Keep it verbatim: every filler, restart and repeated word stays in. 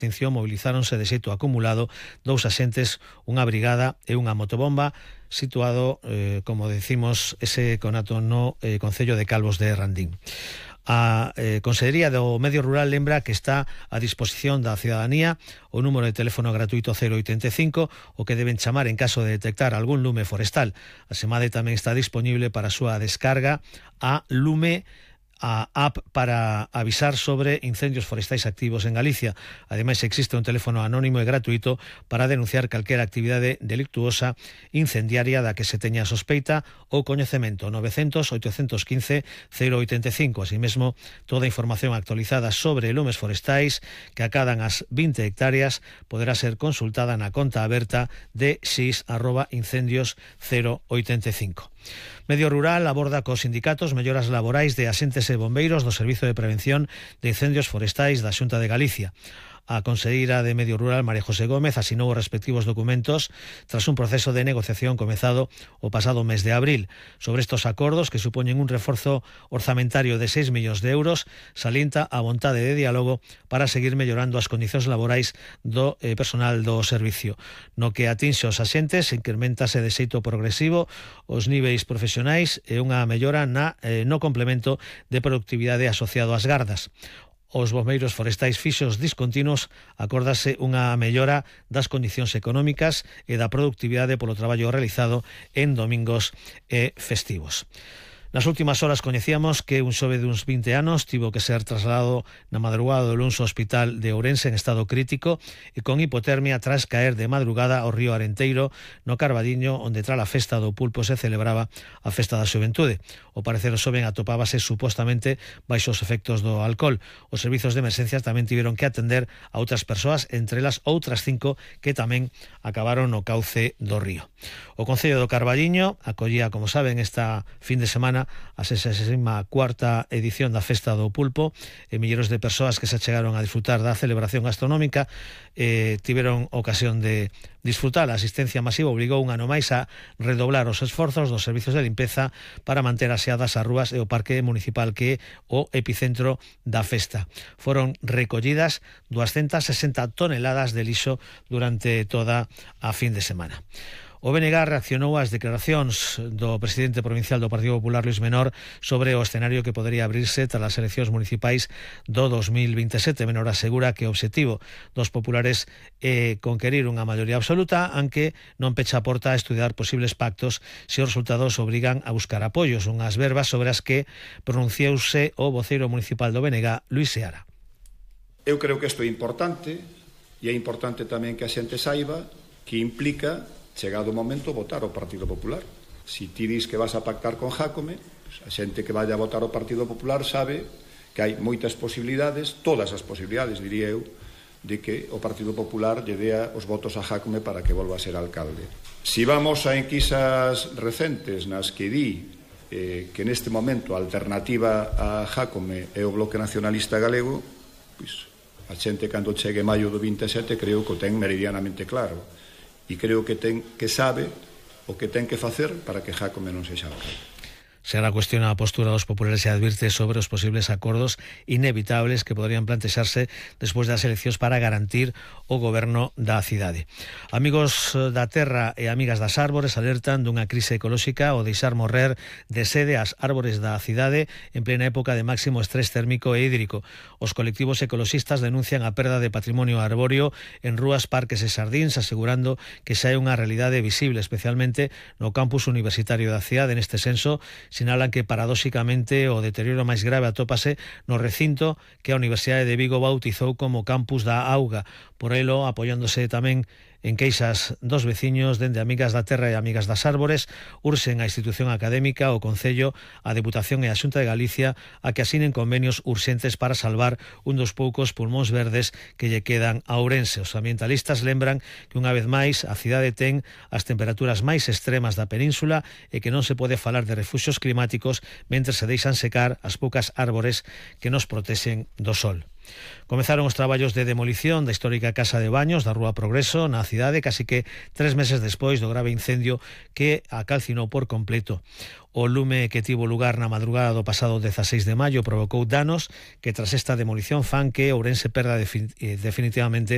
extinción mobilizáronse de xeito acumulado dous axentes, unha brigada e unha motobomba, situado, eh, como decimos, ese conato no eh, Concello de Calvos de Randín. A eh, Consellería do Medio Rural lembra que está a disposición da cidadanía o número de teléfono gratuito cero oitenta e cinco, o que deben chamar en caso de detectar algún lume forestal. A SEMADE tamén está disponible para a súa descarga a Lume, a app para avisar sobre incendios forestais activos en Galicia. Ademais, existe un teléfono anónimo e gratuito para denunciar calquera actividade delictuosa incendiaria da que se teña sospeita ou coñecemento, novecientos, oitocentos quince, cero oitenta e cinco. Así mesmo, toda a información actualizada sobre lumes forestais que acadan as vinte hectáreas poderá ser consultada na conta aberta de xis arroba incendios cero oitenta e cinco. Medio Rural aborda cos sindicatos melloras laborais de axentes e bombeiros do Servizo de Prevención de Incendios Forestais da Xunta de Galicia. A conselleira de Medio Rural, María José Gómez, asinou os respectivos documentos tras un proceso de negociación comezado o pasado mes de abril. Sobre estos acordos, que supoñen un reforzo orzamentario de seis millóns de euros, salienta a vontade de diálogo para seguir mellorando as condicións laborais do eh, personal do servicio. No que atinxe os axentes, incrementase de xeito progresivo os niveis profesionais e unha mellora na, eh, no complemento de productividade asociado ás gardas. Os bombeiros forestais fixos discontinuos acórdase unha mellora das condicións económicas e da productividade polo traballo realizado en domingos e festivos. Nas últimas horas coñecíamos que un xove duns vinte anos tivo que ser trasladado na madrugada do luns ao hospital de Ourense en estado crítico e con hipotermia tras caer de madrugada ao río Arenteiro, no Carbadiño, onde tras a festa do pulpo se celebraba a festa da xuventude. O parecer o xoven atopábase supostamente baixo os efectos do alcohol. Os servizos de emerxencias tamén tiveron que atender a outras persoas, entre elas outras cinco que tamén acabaron no cauce do río. O Concello do Carbadiño acollía, como saben, esta fin de semana a sesenta e cuarta edición da Festa do Pulpo, e milleiros de persoas que se chegaron a disfrutar da celebración gastronómica eh, tiveron ocasión de disfrutar. A asistencia masiva obligou un ano máis a redoblar os esforzos dos servizos de limpeza para manter aseadas as rúas e o parque municipal, que é o epicentro da festa. Foron recollidas doscientas sesenta toneladas de lixo durante toda a fin de semana. O B N G reaccionou ás declaracións do presidente provincial do Partido Popular, Luis Menor, sobre o escenario que podería abrirse tras as eleccións municipais do dos mil vinte e sete. Menor asegura que o obxectivo dos populares é conquerir unha maioría absoluta, aunque non pecha a porta a estudiar posibles pactos se os resultados obrigan a buscar apoios, unhas verbas sobre as que pronunciouse o voceiro municipal do B N G, Luis Seara. Eu creo que isto é importante, e é importante tamén que a xente saiba que implica, chegado o momento, votar o Partido Popular. Si ti dis que vas a pactar con Jácome, pues a xente que vaya a votar o Partido Popular sabe que hai moitas posibilidades, todas as posibilidades, diría eu, de que o Partido Popular lle dea os votos a Jácome para que volva a ser alcalde. Si vamos a enquisas recentes nas que di eh, que neste momento a alternativa a Jácome é o Bloque Nacionalista Galego, pois a xente cando chegue maio do vinte e sete creo que o ten meridianamente claro. E creo que ten que sabe o que ten que facer para que Jácome non sexa alcalde. Será cuestiona a postura dos populares e advirte sobre os posibles acordos inevitables que poderían plantexarse despois das eleccións para garantir o goberno da cidade. Amigos da terra e amigas das árbores alertan dunha crise ecolóxica ao deixar morrer de sede as árbores da cidade en plena época de máximo estrés térmico e hídrico. Os colectivos ecoloxistas denuncian a perda de patrimonio arbóreo en rúas, parques e xardíns, asegurando que xa é unha realidade visible, especialmente no campus universitario da cidade. Neste senso, sinalan que paradóxicamente o deterioro máis grave atópase no recinto que a Universidade de Vigo bautizou como Campus da Auga. Por elo, apoiándose tamén en queixas dos veciños, dende Amigas da Terra e Amigas das Árbores, urxen a institución académica, o Concello, a Deputación e a Xunta de Galicia a que asinen convenios urxentes para salvar un dos poucos pulmóns verdes que lle quedan a Ourense. Os ambientalistas lembran que unha vez máis a cidade ten as temperaturas máis extremas da península e que non se pode falar de refuxios climáticos mentre se deixan secar as poucas árbores que nos protexen do sol. Comezaron os traballos de demolición da histórica Casa de Baños da Rúa Progreso na cidade, casi que tres meses despois do grave incendio que a calcinou por completo. O lume que tivo lugar na madrugada do pasado dezaseis de maio provocou danos que tras esta demolición fan que Ourense perda definitivamente